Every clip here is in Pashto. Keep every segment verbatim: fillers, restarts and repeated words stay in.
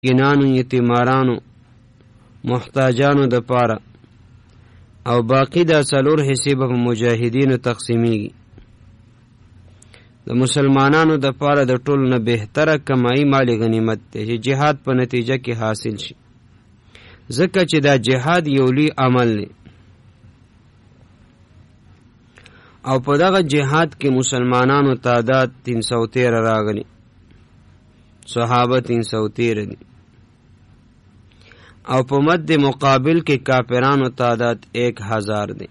مسکینانو یتیمارانو محتاجانو د پاره او باقی دا څلور حصے به مجاهدینو تقسیمیږي. د مسلمانانو د پاره د ټول نه بهتره کمایي مال غنیمت دی چې جهاد په نتیجه کې حاصل شي، ځکه چې دا جهاد یو لوی عمل دی او په دغه جهاد کې مسلمانانو تعداد تین سو تیرہ راغلی، صحابه تین سو تیرہ دی او په مد مقابل کې کافرانو تعداد ایک ہزار دی.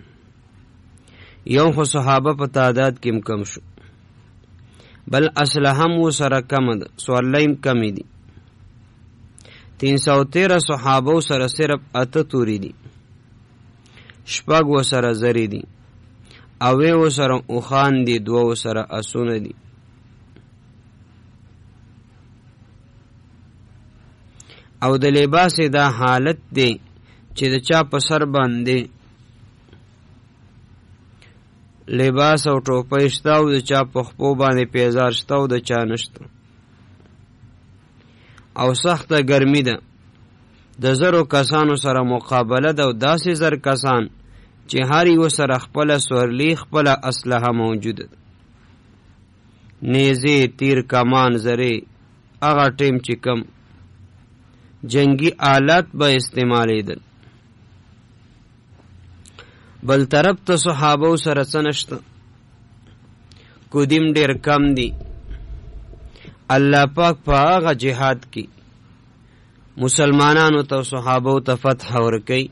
یو خو صحابه په تعداد کې کم شو، بل اسلحه هم سره کم ده، سوارلیم کمی دی. تین سو تیرہ صحابه سره صرف اته توری دی، شپږ و سره زری دی، اوی و سره اوخان دی، دو و سره اسونه دی. او د لباس دا حالت دی چې د چا په سر باندې لباس او ټوپۍ شته او د چا په خپو باندې پیزار شته او د چا نشته، او سخته ګرمي ده. د زرو کسانو سره مقابله ده او داسې زر کسان چې هر یو سره خپله سورلي خپله اسلحه موجوده ده، نیزې، تیر، کمان، زرې، هغه ټیم چې کم جنگی آلات به استعمالیدل. بل طرف ته صحابه سره څه نشته، کودیم ډیر کم دی. الله پاک په هغه جهاد کې مسلمانانو ته صحابه ته فتح ورکړي.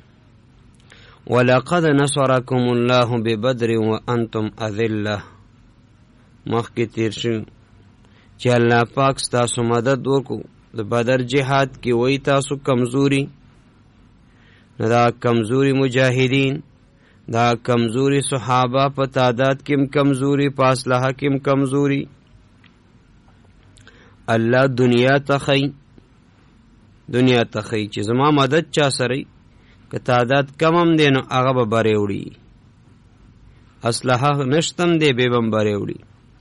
ولقد نصرکم الله ببدر وانتم اذله، مخکې تیر شو چې الله پاک ستاسو مدد وکړو د بدر جهاد کې، وای تاسو کمزوري، دا کمزوري مجاهدین، دا کمزوري صحابه په تعداد کې کمزوري، په اسلحه کې کمزوري. الله دنیا تخی دنیا تخی چې زما مدد چا سره که تعداد کم هم دی نو هغه به بری وړي، اسلحه نشتم دی به بم بری وړي.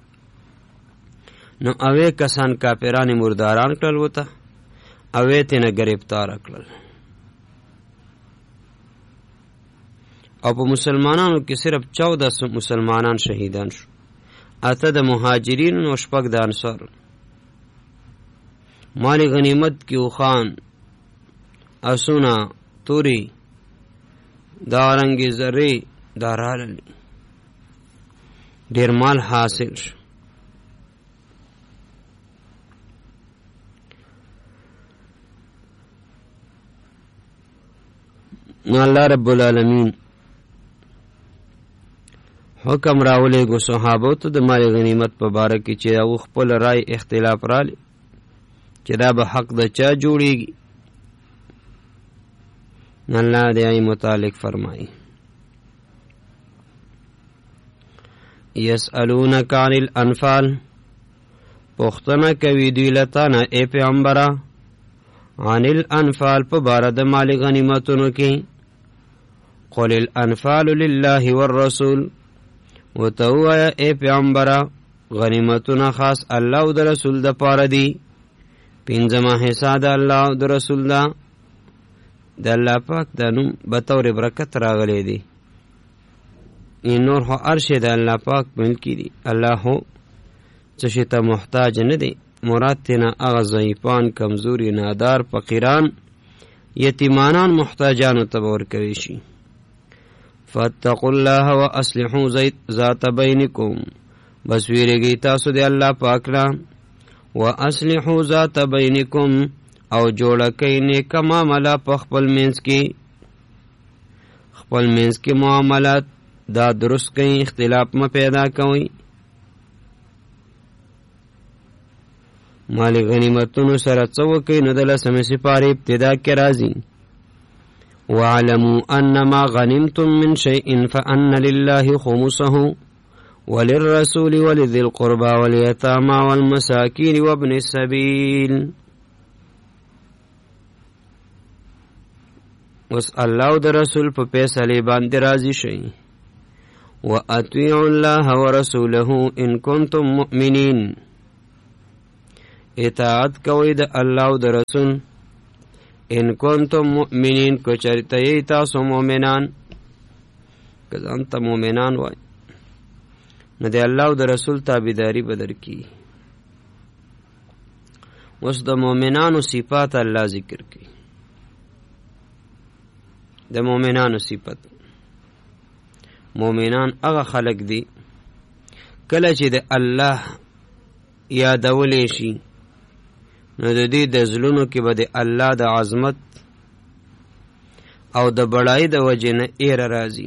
نو اوی کسان کافران مرداران کړل وته، اوی تینا گرفتار کړل، او په مسلمانانو کې صرف چودہ مسلمانان شهیدان شو، اته د مهاجرین او شپږ د انصار. مال غنیمت کې اوخان، اسونه، توری، دارنګ زری دارال، ډیر مال حاصل شو. الله رب العالمین حکم راولې گو صحابو ته د مال غنیمت په باره کې چې او خپل رائے اختلاف رالی چې دا به حق د چا جوړیږي. الله دې ای متعلق فرمایي یسألونک عن الانفال، پوښتنه کوي دوی لته نه ای پیغمبره عن الانفال په باره د مال غنیمتونو کې. قل الانفال لله والرسول، وته ووایه ای پیغمبره غنیمتونه خاص الله او د رسول د پاره دي. پنځمه حصہ د الله او د رسول ده. د الله پاک د نوم بطور برکت راغلی دی. این نور خو هر شی د الله پاک ملکی دی. الله هو څه شي ته محتاج نه دی. مراد تینا هغه ضعیفان، کمزوري، نادار، فقیران، یتیمانان، محتاجانو ته به ورکوی شي. فاتقوا الله واصلحوا ذات بینکم، بس ویریږئ تاسو د الله پاک نه. واصلحوا ذات بینکم، او جوړه کوئ نیکه معامله په خپل منځ کې. خپل منځ کې معاملات دا درست کوئ، اختلاف مه پیدا کوئ. مال غنیمتونو سره څه وکئ نو د لسمې سپارې ابتدا کې راځي واعلموا انما غنمتم من شيء فان لله خمسه وللرسول ولذي القربى واليتامى والمساكين وابن السبيل. وس الله او د رسول په فیصله باندې راضي شئ. واطيعوا الله ورسوله ان كنتم مؤمنين، اطاعت کوئ د الله او د رسول ان کنتم مؤمنین کو چرته ای تاسو مؤمنان که ځان ته مؤمنان وای نو د الله او د رسول تابعداري بدر کی. اوس د مؤمنانو صفات الله ذکر کی. د مؤمنانو صفت، مؤمنان هغه خلق دي کله چې د الله یادولی شي نو د دې د زړونو کې به د الله د عظمت او د بړای د وجې نه ایره راځي.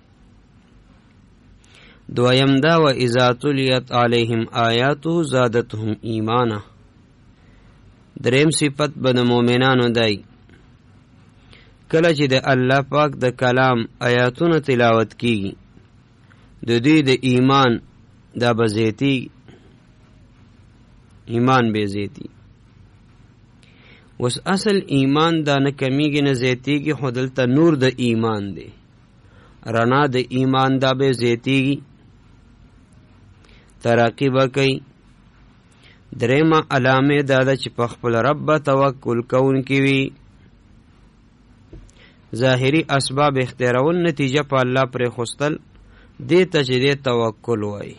دویم دا و اذا تلیت علیهم آیاته زادتهم ایمانا. دریم صفت به د مؤمنانو دی کله چې د الله پاک د کلام آیاتونه تلاوت کیږي د دوی د ایمان دا به زیتی، ایمان به زیتی. وس اصل ایمان دا نه کمیږي نه زیتیږي، خو دلته نور د ایمان دی، رڼا د ایمان دا به زیتیږي، ترقی به کوي. درېیمه علامه دا ده چې په خپل رب به توکل کوونکي وي. ظاهري اسباب اختیارول نتیجه په الله پرېښودل دې ته چې دې توکل وایي.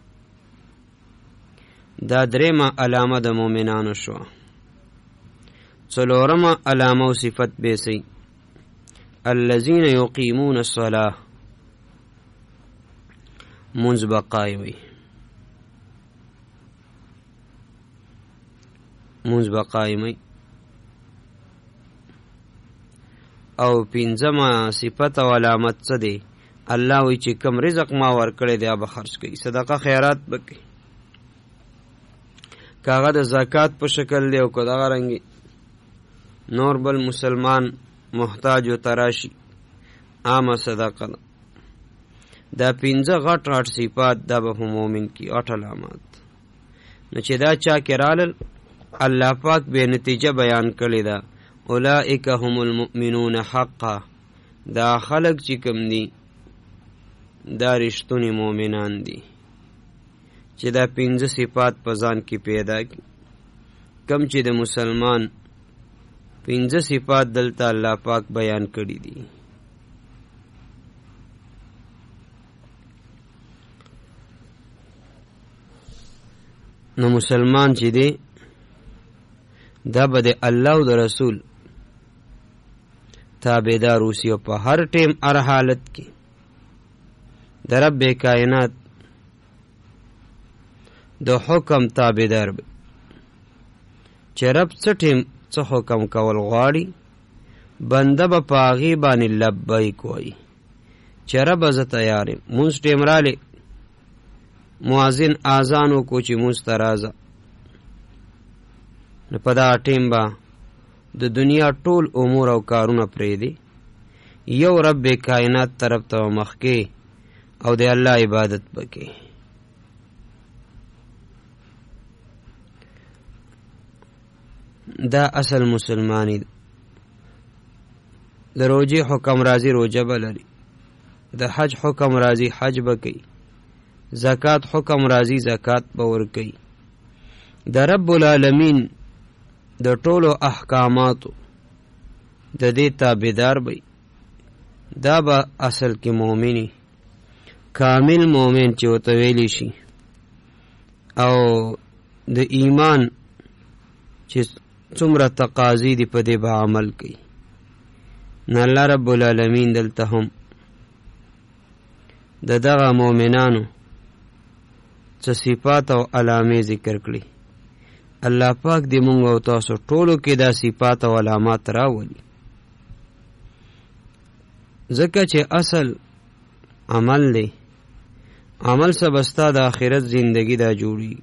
دا درېیمه علامه د مؤمنانو شوه. څلورمه علامه او صفت به سي الذين يقيمون الصلاة، منځ به قایم وي، منځ به قایم وي. او پنځمه صفت او علامت څه دی؟ الله وی چې کم رزق ما ورکړی دی به خرج کوي، صدقه خیرات به کوي، کاغه د زکات په شکل دی او که دغه رنګې نور بل مسلمان محتاج و تراشي عامه صدقه ده. دا پنځه غټ غټ صفات دا به په مؤمن کې اټ علامات. نو چې دا چا کې رالل الله پاک به نتیجه بیان کړې ده اولئک هم المؤمنون حقا. دا خلق چې کوم دي دا رښتونی مؤمنان دي چې دا پنځه صفات په ځان کې پیدا کړي. کم چې د مسلمان پنځه صفات دلته الله پاک بیان کړي دي. نو مسلمان چې دی دا به د الله او د رسول تابعدار اوسي او په هر ټیم هر حالت کې د رب کائنات د حکم تابعدار به. چې رب څه ټیم څه حکم کول غواړي بنده به په هغې باندې لبیک وایي چې ربه زه تیار یم. مونځ ټیم رالی مؤذن اذان وکړو چې مونځ ته راځه، نو په دغه ټیم به د دنیا ټول امور او کارونه پرېږدي، یو رب کائنات طرف ته مخکې او د الله عبادت وکړي. دا اصل مسلمانی ده. د روجې حکم راځي روجه به لري، د حج حکم راځي حج به کوي، زکات حکم راځي زکات به ورکوي. د رب العالمین د ټولو احکاماتو د دې تابعدار وي. دا به اصل کې مؤمنی کامل مؤمن چې ورته ویلی شي، او د ایمان چې څومره تقاضي دي په دې به عمل کوي. نو الله رب العالمین دلته هم د دغه مؤمنانو څه صفات او علامې ذکر کړي. الله پاک دې مونږ او تاسو ټولو کې دا صفات او علامات راولي، ځکه چې اصل عمل دی. عمل سبستا د آخرت زندگی دا جوڑی،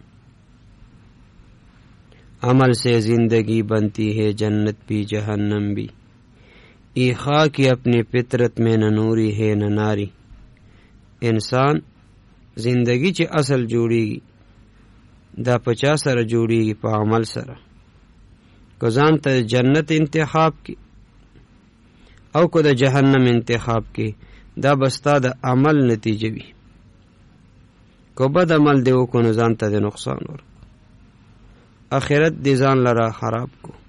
عمل سے زندگی بنتی ہے جنت بھی جہنم بھی، ای خاکی اپنی فطرت میں نہ نوری ہے نہ ناری. انسان زندگی چې اصل جوړیږي دا پچا سره جوړیږي په عمل سره. که ځان ته جنت انتخاب کی او که د جهنم انتخاب کی دا بستا د عمل نتیجه وي. که بد عمل دی وکړو نو ځان ته د نقصان ور، اخرت دې ځان لره خراب کو.